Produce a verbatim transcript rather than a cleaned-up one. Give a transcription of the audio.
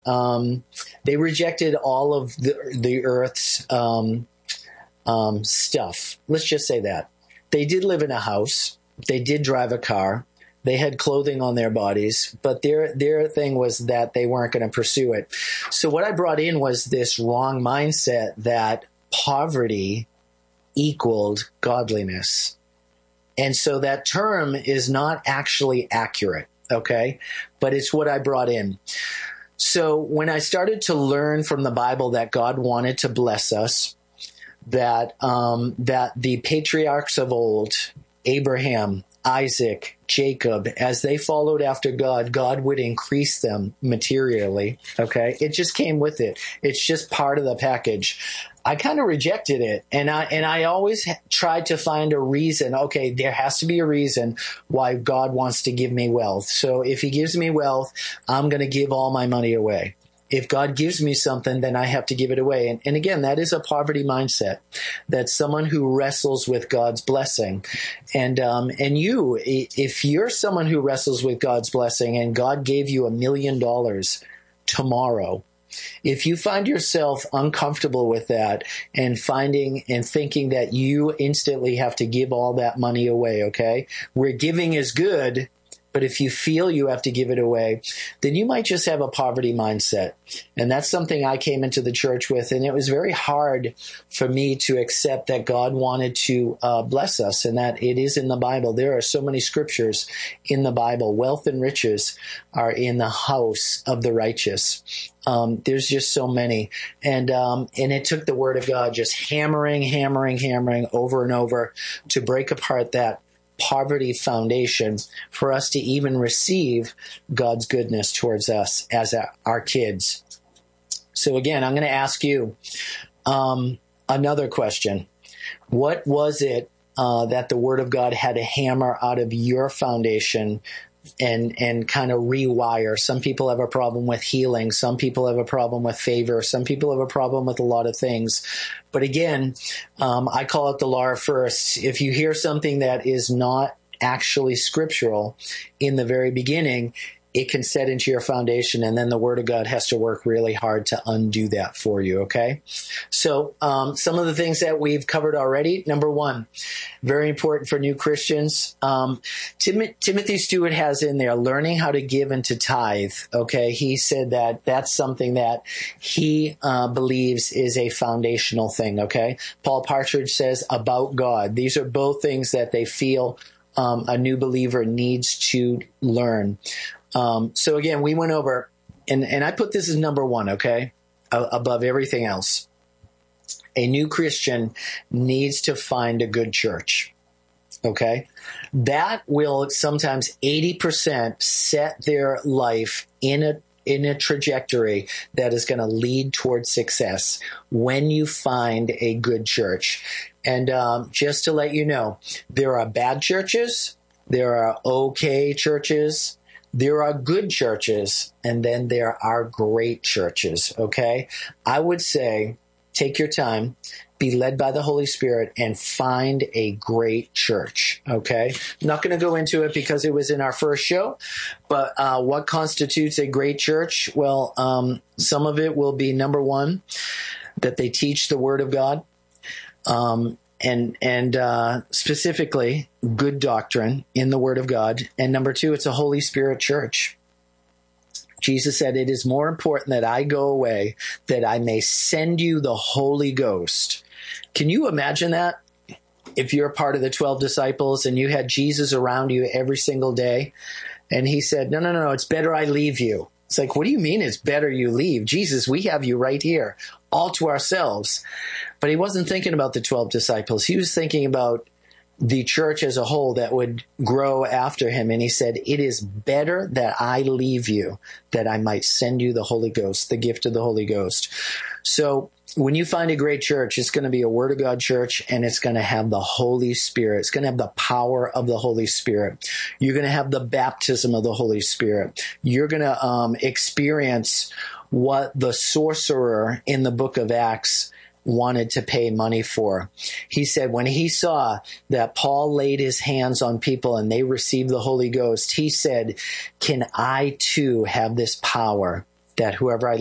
Um, they rejected all of the, the earth's um, um, stuff. Let's just say that. They did live in a house. They did drive a car. They had clothing on their bodies, but their their thing was that they weren't going to pursue it. So what I brought in was this wrong mindset that poverty equaled godliness. And so that term is not actually accurate, okay? But it's what I brought in. So when I started to learn from the Bible that God wanted to bless us, that um, that the patriarchs of old, Abraham, Isaac, Jacob, as they followed after God, God would increase them materially, okay? It just came with it. It's just part of the package. I kind of rejected it, and I and I always tried to find a reason. Okay, there has to be a reason why God wants to give me wealth. So if he gives me wealth, I'm going to give all my money away. If God gives me something, then I have to give it away. And, and again, that is a poverty mindset. That's someone who wrestles with God's blessing. And um, and you, if you're someone who wrestles with God's blessing and God gave you a million dollars tomorrow, if you find yourself uncomfortable with that and finding and thinking that you instantly have to give all that money away, okay, where giving is good, but if you feel you have to give it away, then you might just have a poverty mindset. And that's something I came into the church with. And it was very hard for me to accept that God wanted to uh, bless us and that it is in the Bible. There are so many scriptures in the Bible. Wealth and riches are in the house of the righteous. Um, there's just so many. And um, and it took the word of God just hammering, hammering, hammering over and over to break apart that poverty foundation for us to even receive God's goodness towards us as our, our kids. So again, I'm going to ask you um, another question. What was it uh, that the Word of God had to hammer out of your foundation and and kind of rewire? Some people have a problem with healing. Some people have a problem with favor. Some people have a problem with a lot of things. But again, um, I call it the law of first. If you hear something that is not actually scriptural in the very beginning, it can set into your foundation, and then the Word of God has to work really hard to undo that for you, okay? So um, some of the things that we've covered already. Number one, very important for new Christians. Um, Tim- Timothy Stewart has in there learning how to give and to tithe, okay? He said that that's something that he uh, believes is a foundational thing, okay? Paul Partridge says about God. These are both things that they feel um, a new believer needs to learn. Um, so again, we went over, and, and I put this as number one, okay, uh, above everything else. A new Christian needs to find a good church, okay? That will sometimes eighty percent set their life in a in a trajectory that is going to lead towards success when you find a good church. And um, just to let you know, there are bad churches, there are okay churches, there are good churches, and then there are great churches, okay? I would say take your time, be led by the Holy Spirit, and find a great church, okay? I'm not going to go into it because it was in our first show, but uh, what constitutes a great church? Well, um, some of it will be, number one, that they teach the Word of God, um, and and uh, specifically good doctrine in the Word of God. And number two, it's a Holy Spirit church. Jesus said, it is more important that I go away, that I may send you the Holy Ghost. Can you imagine that? If you're a part of the twelve disciples and you had Jesus around you every single day, and he said, no, no, no, it's better I leave you. It's like, what do you mean it's better you leave? Jesus, we have you right here, all to ourselves. But he wasn't thinking about the twelve disciples. He was thinking about the church as a whole that would grow after him. And he said, it is better that I leave you, that I might send you the Holy Ghost, the gift of the Holy Ghost. So when you find a great church, it's going to be a Word of God church, and it's going to have the Holy Spirit. It's going to have the power of the Holy Spirit. You're going to have the baptism of the Holy Spirit. You're going to um, experience what the sorcerer in the book of Acts wanted to pay money for. He said when he saw that Paul laid his hands on people and they received the Holy Ghost, he said, can I too have this power that whoever I